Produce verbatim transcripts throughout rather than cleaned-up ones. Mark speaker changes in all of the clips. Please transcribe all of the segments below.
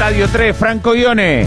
Speaker 1: Estadio tres, Franco Ione.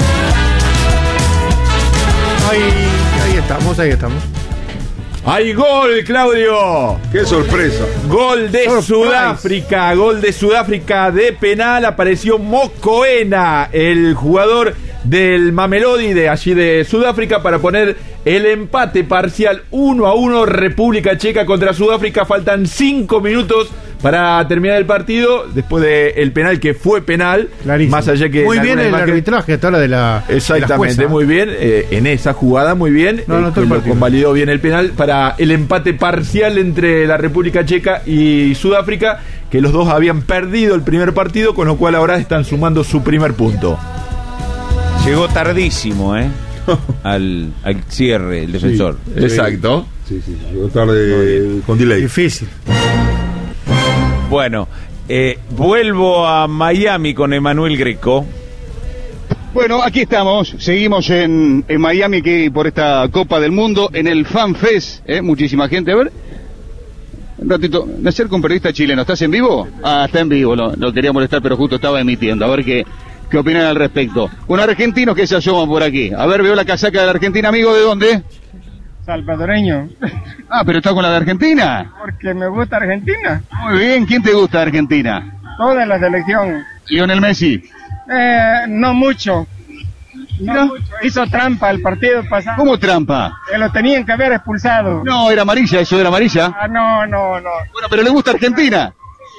Speaker 2: Ahí, ahí estamos, ahí estamos.
Speaker 1: ¡Hay gol, Claudio!
Speaker 3: ¡Qué sorpresa!
Speaker 1: Gol de
Speaker 2: Surprise.
Speaker 1: Sudáfrica, gol de Sudáfrica de penal. Apareció Mokoena, el jugador del Mamelodi de allí de Sudáfrica, para poner el empate parcial uno a uno. República Checa contra Sudáfrica. Faltan cinco minutos para terminar el partido, después del penal, que fue penal.
Speaker 2: Clarísimo.
Speaker 1: Más allá que
Speaker 2: muy
Speaker 1: en
Speaker 2: bien el
Speaker 1: imagen...
Speaker 2: arbitraje hasta ahora de la
Speaker 1: Exactamente,
Speaker 2: de la
Speaker 1: muy bien, eh, en esa jugada muy bien,
Speaker 2: no, no,
Speaker 1: eh,
Speaker 2: todo el
Speaker 1: lo
Speaker 2: partido.
Speaker 1: convalidó bien el penal para el empate parcial entre la República Checa y Sudáfrica, que los dos habían perdido el primer partido, con lo cual ahora están sumando su primer punto.
Speaker 4: Llegó tardísimo, ¿eh? al, al cierre, el defensor.
Speaker 3: Sí,
Speaker 1: Exacto.
Speaker 3: Sí, sí, llegó tarde con delay.
Speaker 2: Difícil.
Speaker 4: Bueno, eh, vuelvo a Miami con Emanuel Greco.
Speaker 5: Bueno, aquí estamos, seguimos en, en Miami, que por esta Copa del Mundo, en el Fan Fest, ¿eh? Muchísima gente. A ver, un ratito, me acerco a un periodista chileno. ¿Estás en vivo? Ah, está en vivo, no, no quería molestar, pero justo estaba emitiendo. A ver qué, qué opinan al respecto. Un argentino que se asoma por aquí. A ver, veo la casaca de la Argentina, amigo, ¿de dónde?
Speaker 6: Salvadoreño.
Speaker 5: Ah, pero está con la de Argentina.
Speaker 6: Porque me gusta Argentina.
Speaker 5: Muy bien, ¿quién te gusta de Argentina?
Speaker 6: Toda la selección.
Speaker 5: Lionel Messi.
Speaker 6: Eh, no mucho. No
Speaker 5: Mira.
Speaker 6: mucho. Hizo trampa el partido pasado.
Speaker 5: ¿Cómo trampa?
Speaker 6: Que lo tenían que haber expulsado.
Speaker 5: No, era amarilla, eso era amarilla.
Speaker 6: Ah, no, no, no.
Speaker 5: Bueno, pero le gusta Argentina.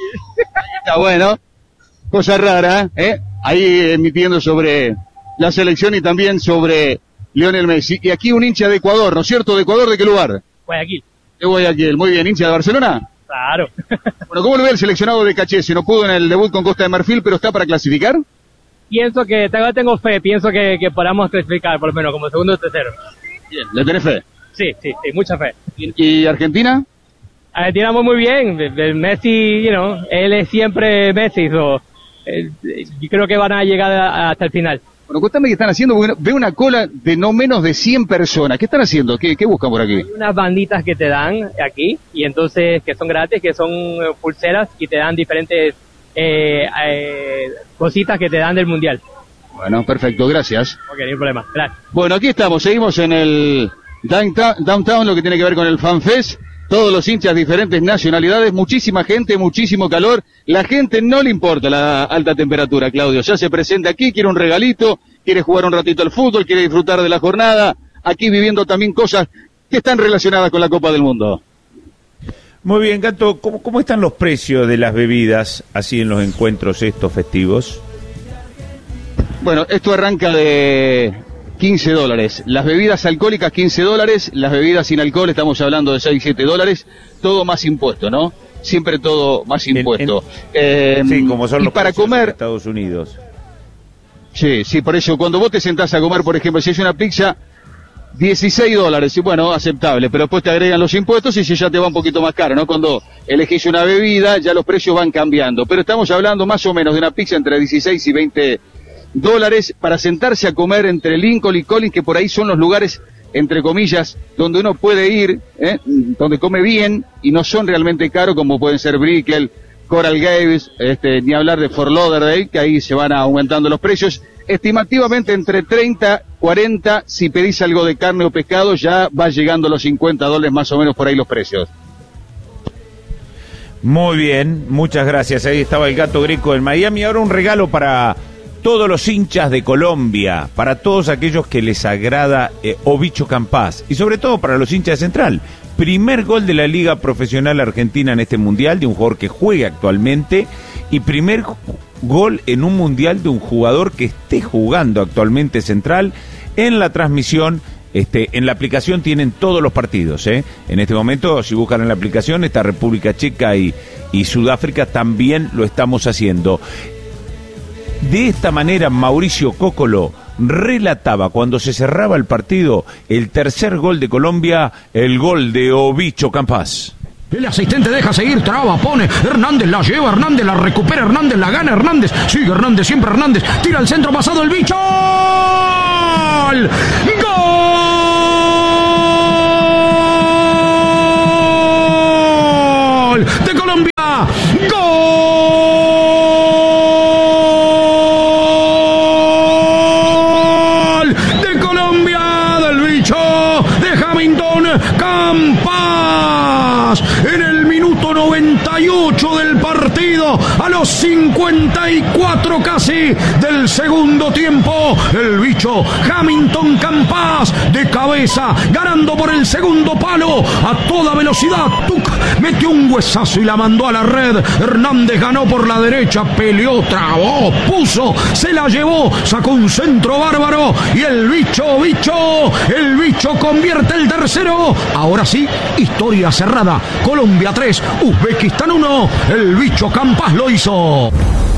Speaker 5: Está bueno. Cosa rara, ¿eh? Ahí emitiendo sobre la selección y también sobre Lionel Messi. Y aquí un hincha de Ecuador, ¿no es cierto? ¿De Ecuador de qué lugar?
Speaker 6: Guayaquil.
Speaker 5: De Guayaquil. Muy bien, hincha de Barcelona.
Speaker 6: Claro.
Speaker 5: Bueno, ¿cómo lo ve el seleccionado de Cachese? No pudo en el debut con Costa de Marfil, pero está para clasificar.
Speaker 6: Pienso que, tengo, tengo fe, pienso que, que podamos clasificar por lo menos como segundo o tercero.
Speaker 5: Bien, ¿le tenés fe?
Speaker 6: Sí, sí, sí, mucha fe.
Speaker 5: ¿Y Argentina?
Speaker 6: Argentina muy muy bien. De- de Messi, you know, él es siempre Messi. So, eh, yo creo que van a llegar a- hasta el final.
Speaker 5: Bueno, cuéntame qué están haciendo, porque veo una cola de no menos de cien personas. ¿Qué están haciendo? ¿Qué, qué buscan por aquí?
Speaker 6: Hay unas banditas que te dan aquí, y entonces, que son gratis, que son eh, pulseras, y te dan diferentes eh, eh, cositas que te dan del mundial.
Speaker 5: Bueno, perfecto, gracias.
Speaker 6: Ok, no hay problema. Gracias.
Speaker 5: Bueno, aquí estamos, seguimos en el downtown, downtown, lo que tiene que ver con el FanFest. Todos los hinchas, diferentes nacionalidades, muchísima gente, muchísimo calor. La gente no le importa la alta temperatura, Claudio. Ya se presenta aquí, quiere un regalito, quiere jugar un ratito al fútbol, quiere disfrutar de la jornada. Aquí viviendo también cosas que están relacionadas con la Copa del Mundo.
Speaker 4: Muy bien, Gato, ¿cómo, cómo están los precios de las bebidas así en los encuentros estos festivos?
Speaker 5: Bueno, esto arranca de quince dólares. Las bebidas alcohólicas, quince dólares. Las bebidas sin alcohol, estamos hablando de seis, siete dólares. Todo más impuesto, ¿no? Siempre todo más
Speaker 4: En-
Speaker 5: impuesto.
Speaker 4: en-
Speaker 5: Eh,
Speaker 4: sí, como son
Speaker 5: y
Speaker 4: los
Speaker 5: para
Speaker 4: precios en
Speaker 5: comer,
Speaker 4: Estados Unidos.
Speaker 5: sí, sí, por eso, cuando vos te sentás a comer, por ejemplo, si es una pizza, dieciséis dólares, y bueno, aceptable, pero después te agregan los impuestos y si ya te va un poquito más caro, ¿no? Cuando elegís una bebida, ya los precios van cambiando. Pero estamos hablando más o menos de una pizza entre dieciséis y veinte dólares para sentarse a comer entre Lincoln y Collins, que por ahí son los lugares, entre comillas, donde uno puede ir, ¿eh? Donde come bien y no son realmente caros, como pueden ser Brickell, Coral Gables, este, ni hablar de Fort Lauderdale, que ahí se van aumentando los precios. Estimativamente entre treinta, cuarenta, si pedís algo de carne o pescado, ya va llegando a los cincuenta dólares más o menos por ahí los precios.
Speaker 4: Muy bien, muchas gracias. Ahí estaba el Gato Greco en Miami. Ahora un regalo para todos los hinchas de Colombia, para todos aquellos que les agrada eh, Obicho Campás y sobre todo para los hinchas de Central. Primer gol de la Liga Profesional Argentina en este Mundial, de un jugador que juega actualmente, y primer gol en un Mundial de un jugador que esté jugando actualmente Central. En la transmisión, este, en la aplicación tienen todos los partidos, ¿eh? En este momento, si buscan en la aplicación, está República Checa y, y Sudáfrica, también lo estamos haciendo. De esta manera, Mauricio Cócolo relataba cuando se cerraba el partido el tercer gol de Colombia, el gol de Obicho Campás.
Speaker 7: El asistente deja seguir, traba, pone, Hernández la lleva, Hernández la recupera, Hernández la gana, Hernández, sigue Hernández, siempre Hernández, tira al centro pasado el bicho, ¡gol! ¡Gol! De Colombia, ¡gol! los cincuenta y cuatro casi del segundo tiempo, el bicho Hamilton Campas de cabeza, ganando por el segundo palo a toda velocidad. Tuc, metió un huesazo y la mandó a la red. Hernández ganó por la derecha, peleó, trabó, puso, se la llevó, sacó un centro bárbaro y el bicho, bicho, el bicho convierte el tercero. Ahora sí, historia cerrada. Colombia tres, Uzbekistán uno. El bicho Campas lo hizo.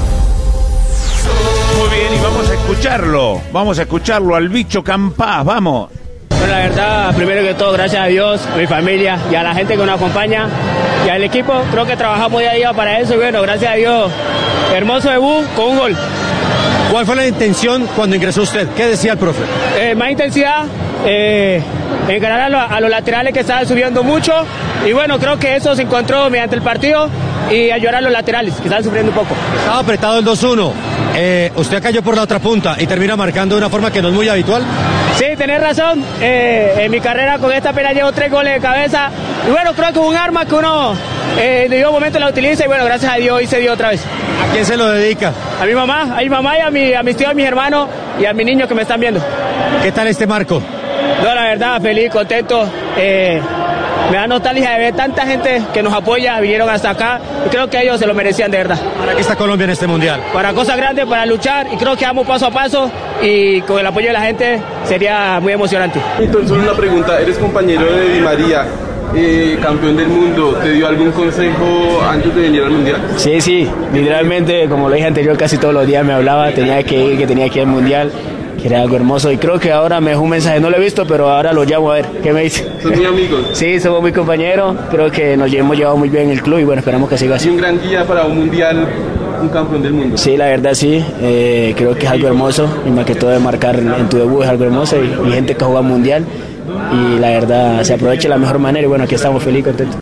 Speaker 4: Muy bien, y vamos a escucharlo. Vamos a escucharlo al bicho Campas, vamos.
Speaker 8: Bueno, la verdad, primero que todo, gracias a Dios, a mi familia y a la gente que nos acompaña y al equipo. Creo que trabajamos día a día para eso y bueno, gracias a Dios, hermoso debut con un gol.
Speaker 9: ¿Cuál fue la intención cuando ingresó usted? ¿Qué decía el profe?
Speaker 8: Eh, más intensidad, eh, encarar a, lo, a los laterales que estaban subiendo mucho y bueno, creo que eso se encontró mediante el partido y ayudar a los laterales que estaban sufriendo un poco.
Speaker 9: Estaba apretado el dos uno, eh, usted cayó por la otra punta y termina marcando de una forma que no es muy habitual.
Speaker 8: Sí, tenés razón, eh, en mi carrera con esta pena llevo tres goles de cabeza y bueno, creo que es un arma que uno eh, en debido momento la utiliza y bueno, gracias a Dios hoy se dio otra vez.
Speaker 9: ¿A quién se lo dedica?
Speaker 8: A mi mamá, a mi mamá y a, mi, a mis tíos, a mis hermanos y a mis niños que me están viendo.
Speaker 9: ¿Qué tal este marco?
Speaker 8: No, la verdad, feliz, contento. Eh, me da nostalgia de ver tanta gente que nos apoya, vinieron hasta acá y creo que ellos se lo merecían de verdad.
Speaker 9: ¿Para qué está Colombia en este mundial?
Speaker 8: Para cosas grandes, para luchar y creo que vamos paso a paso y con el apoyo de la gente sería muy emocionante.
Speaker 10: Entonces, solo una pregunta, eres compañero de Di María. Eh, campeón del mundo, ¿te dio algún consejo antes de venir al mundial?
Speaker 8: Sí, sí, literalmente, como lo dije anterior, casi todos los días me hablaba, tenía que ir, que tenía que ir al mundial, que era algo hermoso y creo que ahora me dejó un mensaje, no lo he visto, pero ahora lo llamo a ver, ¿qué me dice?
Speaker 10: ¿Son muy amigos?
Speaker 8: Sí, somos muy compañeros, creo que nos hemos llevado muy bien en el club y bueno, esperamos que siga así.
Speaker 10: ¿Y un gran guía para un mundial, un campeón del mundo?
Speaker 8: Sí, la verdad sí, eh, creo que es algo hermoso y más que todo de marcar en tu debut es algo hermoso y, y gente que juega mundial. Y la verdad se aprovecha de la mejor manera y bueno, aquí estamos felices y contentos.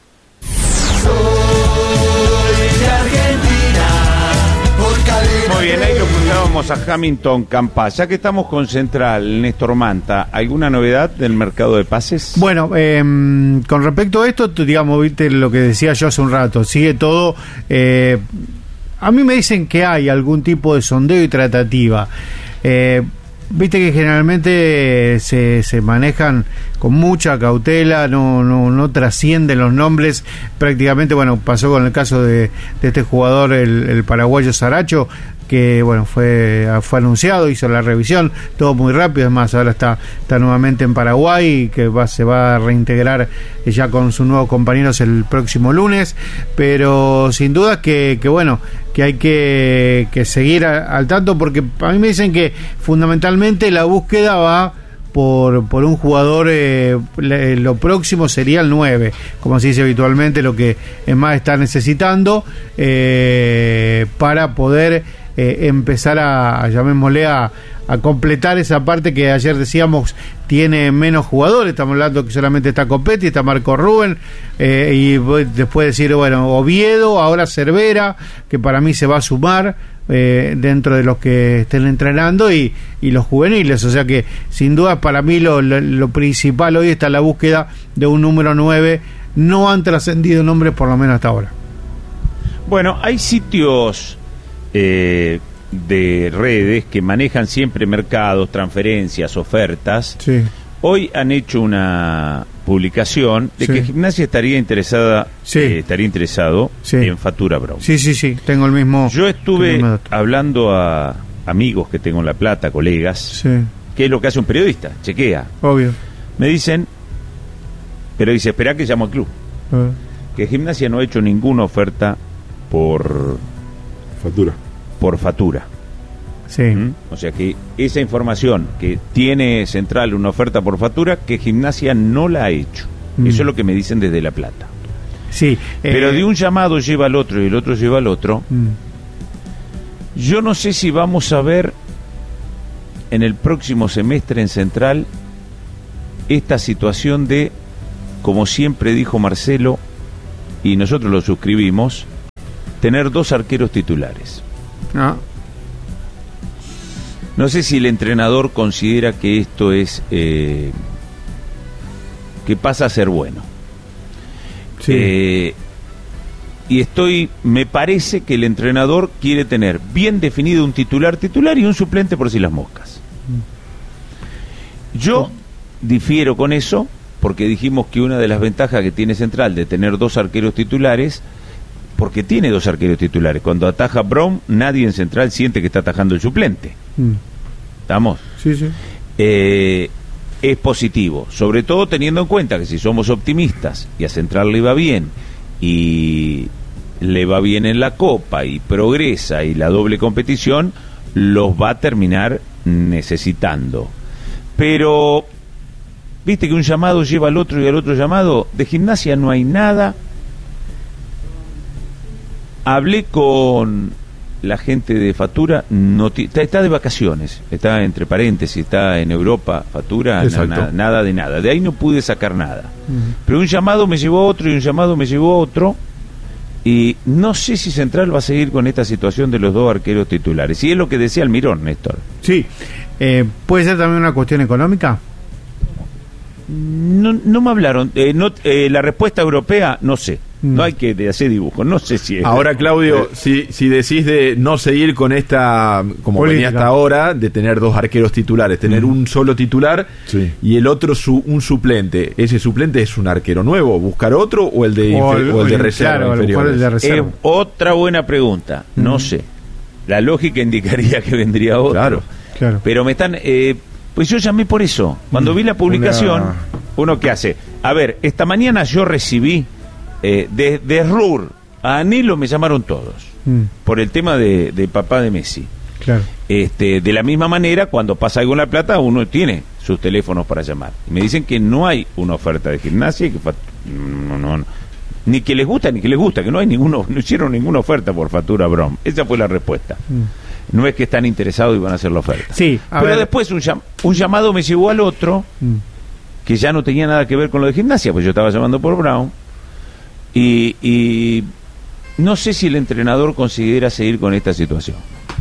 Speaker 4: Muy bien, ahí lo escuchábamos a Hamilton Campas. Ya que estamos con Central, Néstor Manta, ¿alguna novedad del mercado de pases?
Speaker 2: Bueno, eh, con respecto a esto, tú, digamos, viste lo que decía yo hace un rato, sigue todo... Eh, a mí me dicen que hay algún tipo de sondeo y tratativa. Eh, Viste que generalmente se, se manejan con mucha cautela, no, no, no trascienden los nombres. Prácticamente, bueno, pasó con el caso de, de este jugador, el, el paraguayo Saracho, que bueno, fue, fue anunciado, hizo la revisión, todo muy rápido, es más, ahora está, está nuevamente en Paraguay y que va, se va a reintegrar ya con sus nuevos compañeros el próximo lunes, pero sin duda que, que bueno, que hay que, que seguir a, al tanto, porque a mí me dicen que fundamentalmente la búsqueda va por, por un jugador, eh, lo próximo sería el nueve, como se dice habitualmente, lo que es más está necesitando eh, para poder eh, empezar a, a llamémosle a, a completar esa parte que ayer decíamos tiene menos jugadores. Estamos hablando que solamente está Copetti, está Marco Rubén, eh, y después decir, bueno, Oviedo, ahora Cervera, que para mí se va a sumar eh, dentro de los que estén entrenando, y, y los juveniles. O sea que sin duda para mí lo, lo, lo principal hoy está la búsqueda de un número nueve. No han trascendido nombres, por lo menos hasta ahora.
Speaker 4: Bueno, hay sitios eh, de redes que manejan siempre mercados, transferencias, ofertas.
Speaker 2: Sí.
Speaker 4: Hoy han hecho una publicación de sí. que Gimnasia estaría interesada,
Speaker 2: sí.
Speaker 4: eh, estaría interesado sí. en Fatura Brown.
Speaker 2: Sí, sí, sí, tengo el mismo.
Speaker 4: Yo estuve
Speaker 2: mismo
Speaker 4: hablando a amigos que tengo en La Plata, colegas,
Speaker 2: sí.
Speaker 4: que es lo que hace un periodista, chequea.
Speaker 2: Obvio.
Speaker 4: Me dicen, pero dice, espera que llamo al club. Uh. Que Gimnasia no ha hecho ninguna oferta por
Speaker 3: Fatura.
Speaker 4: Por Fatura.
Speaker 2: Sí.
Speaker 4: ¿Mm? O sea que esa información que tiene Central una oferta por Fatura, que Gimnasia no la ha hecho. Mm. Eso es lo que me dicen desde La Plata.
Speaker 2: Sí. Eh...
Speaker 4: Pero de un llamado lleva al otro y el otro lleva al otro.
Speaker 2: Mm.
Speaker 4: Yo no sé si vamos a ver en el próximo semestre en Central esta situación de, como siempre dijo Marcelo, y nosotros lo suscribimos, tener dos arqueros titulares.
Speaker 2: No.
Speaker 4: No sé si el entrenador considera que esto es eh, que pasa a ser bueno.
Speaker 2: Sí.
Speaker 4: Eh, y estoy, me parece que el entrenador quiere tener bien definido un titular titular y un suplente por si las moscas. Yo difiero con eso, porque dijimos que una de las ventajas que tiene Central de tener dos arqueros titulares, porque tiene dos arqueros titulares, cuando ataja Brown, nadie en Central siente que está atajando el suplente. Mm. ¿Estamos?
Speaker 2: Sí, sí.
Speaker 4: Eh, es positivo, sobre todo teniendo en cuenta que si somos optimistas y a Central le va bien y le va bien en la Copa y progresa y la doble competición, los va a terminar necesitando. Pero viste que un llamado lleva al otro y al otro llamado. De Gimnasia no hay nada. Hablé con la gente de Fatura, no t- está, está de vacaciones, está entre paréntesis, está en Europa, Fatura, na, na, nada de nada. De ahí no pude sacar nada. Uh-huh. Pero un llamado me llevó a otro y un llamado me llevó a otro. Y no sé si Central va a seguir con esta situación de los dos arqueros titulares. Y es lo que decía Almirón, Néstor.
Speaker 2: Sí. Eh, ¿Puede ser también una cuestión económica?
Speaker 4: No, no me hablaron. Eh, no, eh, la respuesta europea, no sé. No hay que hacer dibujos, no sé si es...
Speaker 1: Ahora, Claudio, eh, si, si decís de no seguir con esta, como política. Venía hasta ahora, de tener dos arqueros titulares, tener mm. un solo titular sí. y el otro su, un suplente, ¿ese suplente es un arquero nuevo? ¿Buscar otro o el de, o el, o el de reserva? Claro, el de reserva.
Speaker 4: Eh, otra buena pregunta, mm. no sé. La lógica indicaría que vendría otro.
Speaker 1: Claro,
Speaker 2: claro.
Speaker 4: Pero me están... Eh, pues yo llamé por eso. Cuando mm. vi la publicación, Una... uno que hace... A ver, esta mañana yo recibí... Eh, de, de Ruhr a Anilo me llamaron todos mm. por el tema de, de papá de Messi.
Speaker 2: Claro.
Speaker 4: Este, de la misma manera, cuando pasa algo en La Plata, uno tiene sus teléfonos para llamar. Y me dicen que no hay una oferta de Gimnasia, que no, no, no, ni que les gusta ni que les gusta, que no hay ninguno, no hicieron ninguna oferta por Fatura Brown. Esa fue la respuesta. Mm. No es que están interesados y van a hacer la oferta.
Speaker 2: Sí,
Speaker 4: pero ver. Después un, llam- un llamado me llevó al otro mm. que ya no tenía nada que ver con lo de Gimnasia, pues yo estaba llamando por Brown. Y, y no sé si el entrenador considera seguir con esta situación.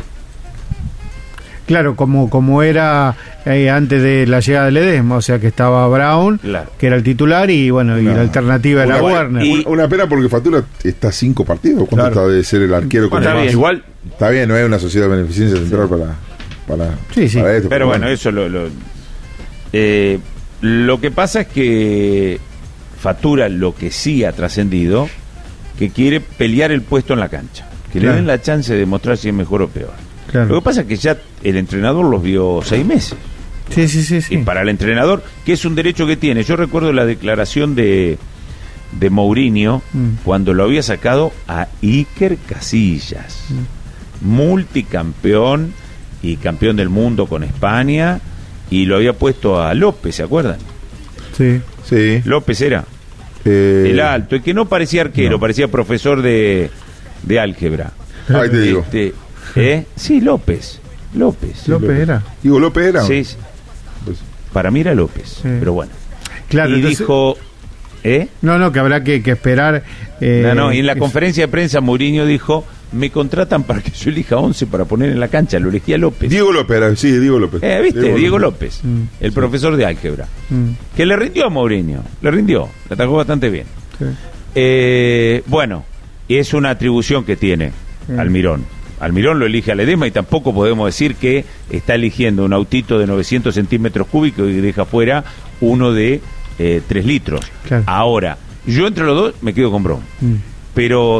Speaker 2: Claro, como como era eh, antes de la llegada de Ledesma, o sea que estaba Brown, claro. que era el titular, y bueno, y claro. la alternativa era
Speaker 3: una,
Speaker 2: Werner.
Speaker 3: Y, una pena porque Fatura está cinco partidos. ¿Cuánto claro. está de ser el arquero?
Speaker 4: Bueno, está bien. Igual
Speaker 3: está bien, no es una sociedad de beneficencia central para, para,
Speaker 2: sí, sí.
Speaker 3: para esto.
Speaker 4: Pero bueno, bueno, eso lo... Lo, eh, lo que pasa es que Fatura lo que sí ha trascendido, que quiere pelear el puesto en la cancha, que claro. le den la chance de mostrar si es mejor o peor. Claro. Lo que pasa es que ya el entrenador los vio seis meses.
Speaker 2: Sí, sí, sí, sí.
Speaker 4: Y para el entrenador, que es un derecho que tiene. Yo recuerdo la declaración de, de Mourinho mm. cuando lo había sacado a Iker Casillas, mm. multicampeón y campeón del mundo con España, y lo había puesto a López, ¿se acuerdan?
Speaker 2: Sí.
Speaker 3: Sí.
Speaker 4: López era
Speaker 3: eh...
Speaker 4: el alto, y que no parecía arquero, no. parecía profesor de, de álgebra.
Speaker 3: Ahí te digo.
Speaker 4: Este, ¿eh? Sí, López. López.
Speaker 2: Sí, López era.
Speaker 3: Digo, López era.
Speaker 4: Sí. Pues, para mí era López, sí. pero bueno.
Speaker 2: Claro,
Speaker 4: y
Speaker 2: entonces...
Speaker 4: dijo... ¿eh?
Speaker 2: No, no, que habrá que, que esperar...
Speaker 4: Eh, no, no, y en la es... conferencia de prensa Mourinho dijo... Me contratan para que yo elija once para poner en la cancha. Lo elegí a López.
Speaker 3: Diego López, era, sí, Diego López.
Speaker 4: Eh, ¿viste?
Speaker 3: Diego,
Speaker 4: Diego López, López mm, el sí. profesor de álgebra. Mm. Que le rindió a Mourinho. Le rindió. Le atacó bastante bien. Sí. Eh, bueno, es una atribución que tiene mm. Almirón. Almirón lo elige a Ledesma y tampoco podemos decir que está eligiendo un autito de novecientos centímetros cúbicos y deja fuera uno de eh, tres litros. Claro. Ahora, yo entre los dos me quedo con Brown. Mm. Pero...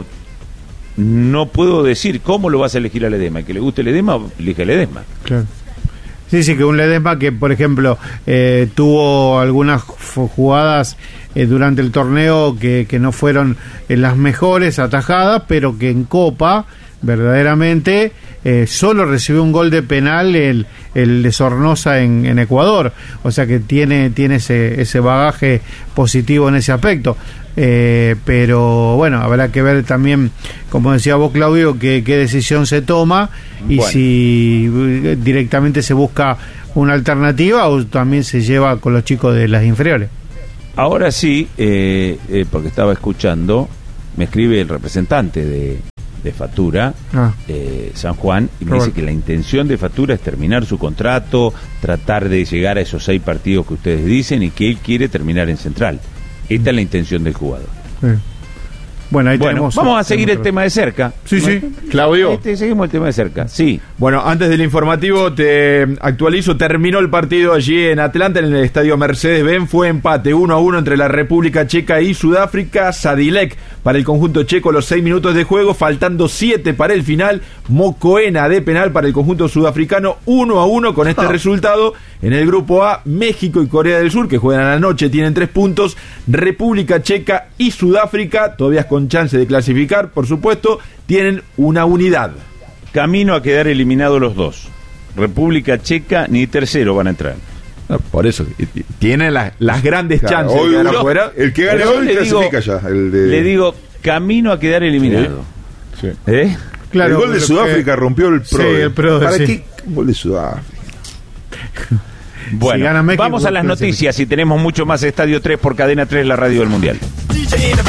Speaker 4: no puedo decir cómo lo vas a elegir a Ledesma. Que le guste Ledesma, elige a Ledesma.
Speaker 2: Claro. Sí, sí, que un Ledesma que, por ejemplo, eh, tuvo algunas jugadas eh, durante el torneo que, que no fueron eh, las mejores atajadas, pero que en Copa, verdaderamente, eh, solo recibió un gol de penal el, el de Sornosa en, en Ecuador. O sea que tiene, tiene ese, ese bagaje positivo en ese aspecto. Eh, pero bueno, habrá que ver también, como decía vos, Claudio, qué, qué decisión se toma y bueno. si directamente se busca una alternativa o también se lleva con los chicos de las inferiores.
Speaker 4: Ahora sí, eh, eh, porque estaba escuchando, me escribe el representante de, de Fatura, ah. eh, San Juan, y me Robert. dice que la intención de Fatura es terminar su contrato, tratar de llegar a esos seis partidos que ustedes dicen y que él quiere terminar en Central. Esta es la intención del jugador. Sí.
Speaker 2: Bueno, ahí
Speaker 4: Bueno,
Speaker 2: tenemos.
Speaker 4: vamos a seguir el
Speaker 2: tenemos-
Speaker 4: tema de cerca.
Speaker 1: Sí, sí. Claudio.
Speaker 4: Este, seguimos el tema de cerca. Sí.
Speaker 1: Bueno, antes del informativo te actualizo, terminó el partido allí en Atlanta, en el estadio Mercedes-Benz, fue empate uno a uno entre la República Checa y Sudáfrica. Sadilek para el conjunto checo los seis minutos de juego, faltando siete para el final. Mokoena de penal para el conjunto sudafricano, uno a uno con este
Speaker 2: Oh.
Speaker 1: resultado. En el grupo A, México y Corea del Sur, que juegan a la noche, tienen tres puntos. República Checa y Sudáfrica, todavía con chance de clasificar, por supuesto, tienen una unidad.
Speaker 4: Camino a quedar eliminados los dos. República Checa ni tercero van a entrar.
Speaker 1: Ah, Por eso, y- y tienen las, las grandes
Speaker 3: Claro,
Speaker 1: chances
Speaker 3: hoy
Speaker 1: de quedar
Speaker 3: uno-
Speaker 1: afuera.
Speaker 3: el que gane
Speaker 4: Pero
Speaker 3: hoy
Speaker 4: le
Speaker 3: clasifica
Speaker 4: digo-
Speaker 3: ya. El de,
Speaker 4: Le digo, camino a quedar eliminado.
Speaker 3: Sí.
Speaker 4: ¿Eh?
Speaker 2: Claro,
Speaker 3: el gol de
Speaker 2: lo
Speaker 3: Sudáfrica
Speaker 2: que-
Speaker 3: rompió el pro.
Speaker 2: Sí, el pro,
Speaker 3: ¿Para
Speaker 2: sí.
Speaker 3: qué gol de Sudáfrica?
Speaker 4: Bueno,
Speaker 2: Si gana México,
Speaker 4: vamos a las
Speaker 2: clasifica.
Speaker 4: noticias y tenemos mucho más Estadio tres por Cadena tres, la radio del Mundial.